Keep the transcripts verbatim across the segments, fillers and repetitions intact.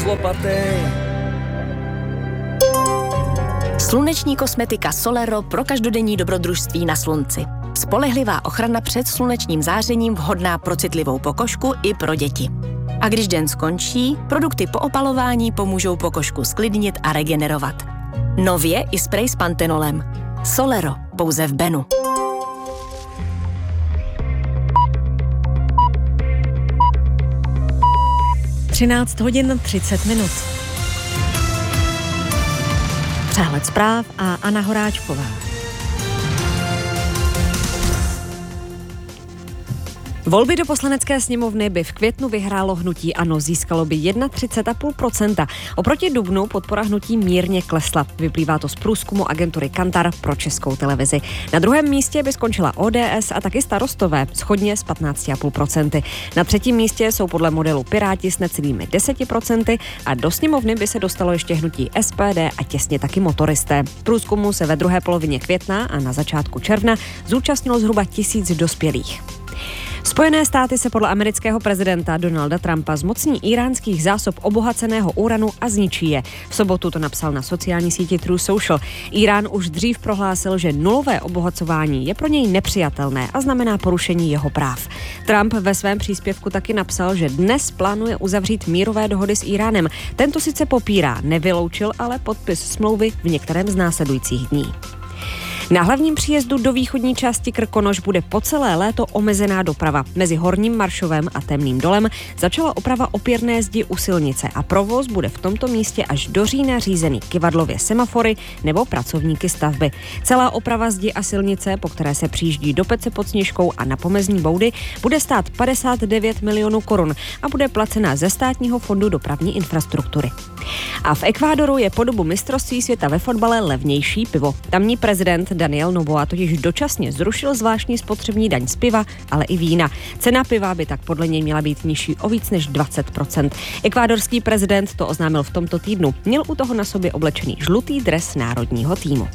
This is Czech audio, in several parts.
lopatej. Sluneční kosmetika Solero pro každodenní dobrodružství na slunci. Spolehlivá ochrana před slunečním zářením vhodná pro citlivou pokožku i pro děti. A když den skončí, produkty po opalování pomůžou pokožku sklidnit a regenerovat. Nově i sprej s pantenolem. Solero, pouze v Benu. třináct hodin třicet minut. Přehled zpráv a Anna Horáčková. Volby do poslanecké sněmovny by v květnu vyhrálo hnutí ANO, získalo by třicet jedna celá pět procenta. Oproti dubnu podpora hnutí mírně klesla. Vyplývá to z průzkumu agentury Kantar pro Českou televizi. Na druhém místě by skončila O D S a taky Starostové, shodně s patnáct celá pět procenta. Na třetím místě jsou podle modelu Piráti s necelými deset procent a do sněmovny by se dostalo ještě hnutí S P D a těsně taky Motoristé. Průzkumu se ve druhé polovině května a na začátku června zúčastnilo zhruba tisíc dospělých. Spojené státy se podle amerického prezidenta Donalda Trumpa zmocní íránských zásob obohaceného uranu a zničí je. V sobotu to napsal na sociální síti True Social. Írán už dřív prohlásil, že nulové obohacování je pro něj nepřijatelné a znamená porušení jeho práv. Trump ve svém příspěvku taky napsal, že dnes plánuje uzavřít mírové dohody s Íránem. Tento sice popírá, nevyloučil ale podpis smlouvy v některém z následujících dní. Na hlavním příjezdu do východní části Krkonoš bude po celé léto omezená doprava. Mezi Horním Maršovem a Temným dolem začala oprava opěrné zdi u silnice a provoz bude v tomto místě až do října řízený kyvadlově semafory nebo pracovníky stavby. Celá oprava zdi a silnice, po které se přijíždí do Pece pod Sněžkou a na Pomezní boudy, bude stát padesát devět milionů korun a bude placena ze Státního fondu dopravní infrastruktury. A v Ekvádoru je po dobu mistrovství světa ve fotbale levnější pivo. Tamní prezident Daniel Noboa totiž dočasně zrušil zvláštní spotřební daň z piva, ale i vína. Cena piva by tak podle něj měla být nižší o víc než dvacet procent. Ekvádorský prezident to oznámil v tomto týdnu. Měl u toho na sobě oblečený žlutý dres národního týmu.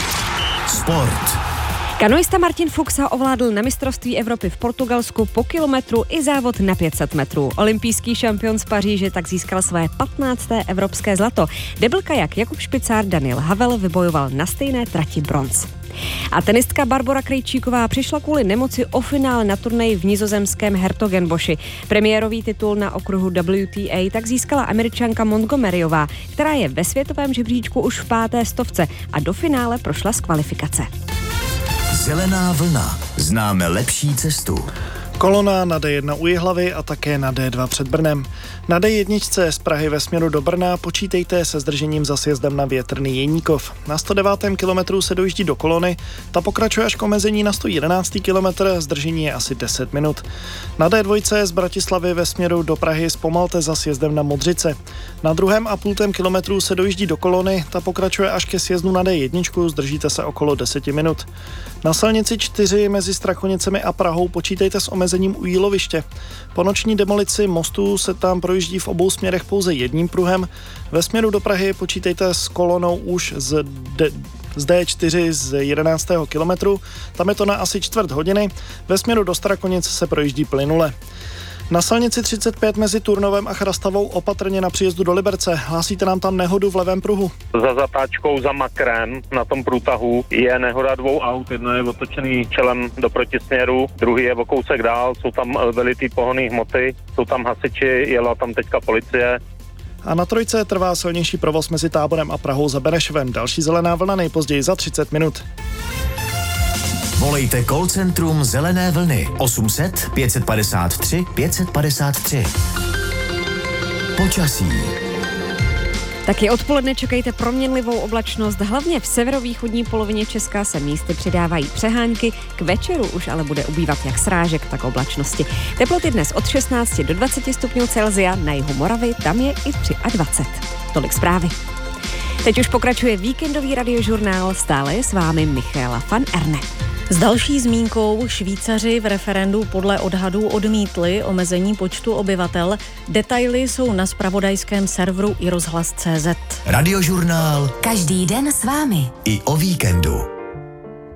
Sport. Kanoista Martin Fuxa ovládl na mistrovství Evropy v Portugalsku po kilometru i závod na pět set metrů. Olympijský šampion z Paříže tak získal své patnácté evropské zlato. Debil kajak Jakub Špicár Daniel Havel vybojoval na stejné trati bronz. A tenistka Barbora Krejčíková přišla kvůli nemoci o finále na turnaji v nizozemském Hertogenboši. Premiérový titul na okruhu W T A tak získala Američanka Montgomeryová, která je ve světovém žebříčku už v páté stovce a do finále prošla z kvalifikace. Zelená vlna. Známe lepší cestu. Kolona na D jedna u Jihlavy a také na D dva před Brnem. Na D jedna z Prahy ve směru do Brna počítejte se zdržením za sjezdem na Větrný Jeníkov. Na sto devátém kilometru se dojíždí do Kolony, ta pokračuje až k omezení na sto jedenáctý kilometr, zdržení je asi deset minut. Na D dva z Bratislavy ve směru do Prahy zpomalte za sjezdem na Modřice. Na druhém a půltém kilometru se dojíždí do Kolony, ta pokračuje až ke sjezdu na D jedna, zdržíte se okolo deset minut. Na silnici čtyři mezi Strakonicemi a Prahou počítejte s omezením u Jíloviště. Po noční demolici mostu se tam projíždí v obou směrech pouze jedním pruhem. Ve směru do Prahy počítejte s kolonou už z, D, z D čtyři z jedenáctého kilometru. Tam je to na asi čtvrt hodiny. Ve směru do Strakonic se projíždí plynule. Na silnici třicet pět mezi Turnovem a Chrastavou opatrně na příjezdu do Liberce. Hlásíte nám tam nehodu v levém pruhu? Za zatáčkou za Makrem na tom průtahu je nehoda dvou aut. Jedno je otočený čelem do protisměru, druhý je o kousek dál, jsou tam velitý pohonný hmoty, jsou tam hasiči, jela tam teďka policie. A na trojce trvá silnější provoz mezi Táborem a Prahou za Benešovem. Další zelená vlna nejpozději za třicet minut. Volejte call centrum Zelené vlny osm set pět set padesát tři pět set padesát tři. Počasí. Taky odpoledne čekejte proměnlivou oblačnost, hlavně v severovýchodní polovině Česka se místy přidávají přehánky, k večeru už ale bude ubývat jak srážek, tak oblačnosti. Teploty dnes od šestnácti do dvaceti stupňů Celsia, na jihu Moravy tam je i dvacet tři. Tolik zprávy. Teď už pokračuje víkendový radiožurnál, stále je s vámi Michaela van Erne. S další zmínkou Švýcaři v referendu podle odhadů odmítli omezení počtu obyvatel. Detaily jsou na zpravodajském serveru i rozhlas tečka cé zet. Radiožurnál každý den s vámi i o víkendu.